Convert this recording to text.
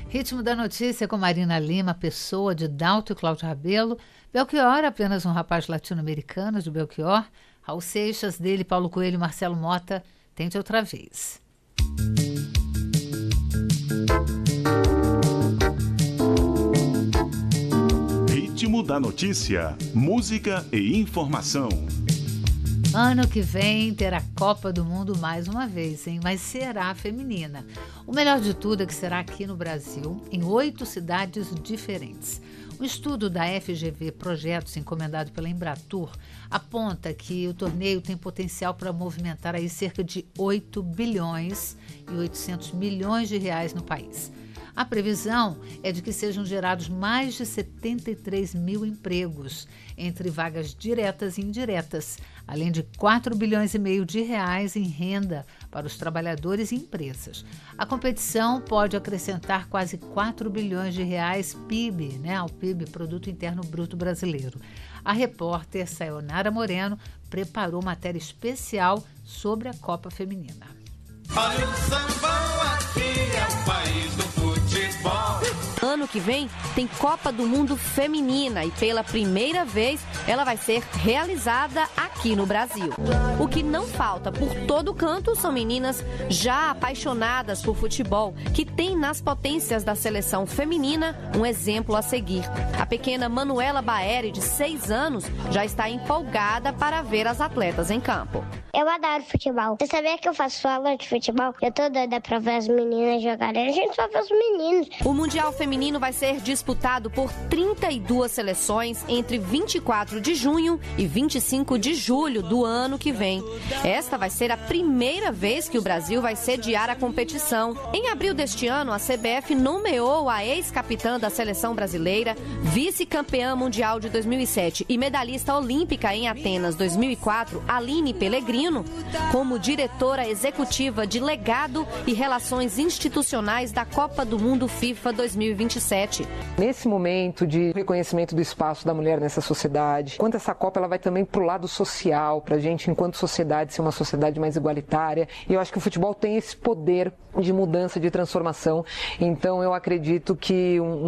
Ritmo da notícia com Marina Lima, Pessoa, de Dalto e Cláudio Rabelo. Belchior, apenas um rapaz latino-americano de Belchior. Raul Seixas, dele, Paulo Coelho e Marcelo Mota. Tente outra vez. Ritmo da notícia, música e informação. Ano que vem terá Copa do Mundo mais uma vez, hein? Mas será feminina. O melhor de tudo é que será aqui no Brasil, em 8 cidades diferentes. Um estudo da FGV Projetos, encomendado pela Embratur, aponta que o torneio tem potencial para movimentar aí cerca de 8 bilhões e 800 milhões de reais no país. A previsão é de que sejam gerados mais de 73 mil empregos, entre vagas diretas e indiretas, além de 4 bilhões e meio de reais em renda para os trabalhadores e empresas. A competição pode acrescentar quase 4 bilhões de reais PIB, ao PIB, Produto Interno Bruto Brasileiro. A repórter Sayonara Moreno preparou matéria especial sobre a Copa Feminina. Olha o sambão, aqui é o país do futebol. Ano que vem tem Copa do Mundo Feminina e pela primeira vez ela vai ser realizada aqui no Brasil. O que não falta por todo canto são meninas já apaixonadas por futebol, que tem nas potências da seleção feminina um exemplo a seguir. A pequena Manuela Baeri, de 6 anos, já está empolgada para ver as atletas em campo. Eu adoro futebol. Você sabia que eu faço aula de futebol? Eu tô doida pra ver as meninas jogarem. A gente só vê os meninos. O Mundial Feminino vai ser disputado por 32 seleções entre 24 de junho e 25 de julho do ano que vem. Esta vai ser a primeira vez que o Brasil vai sediar a competição. Em abril deste ano, a CBF nomeou a ex-capitã da seleção brasileira, vice-campeã mundial de 2007 e medalhista olímpica em Atenas 2004, Aline Pellegrino, como diretora executiva de legado e relações institucionais da Copa do Mundo FIFA 2027. Nesse momento de reconhecimento do espaço da mulher nessa sociedade, quanto essa Copa ela vai também para o lado social, para a gente, enquanto sociedade, ser uma sociedade mais igualitária. E eu acho que o futebol tem esse poder de mudança, de transformação. Então eu acredito que